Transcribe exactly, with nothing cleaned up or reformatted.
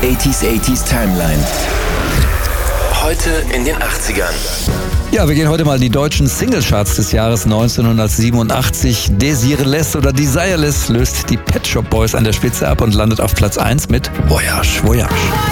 achtziger achtziger Timeline. Heute in den achtzigern. Ja, wir gehen heute mal in die deutschen Singlecharts des Jahres neunzehnhundertsiebenundachtzig. Desireless oder Desireless löst die Pet Shop Boys an der Spitze ab und landet auf Platz eins mit Voyage, Voyage.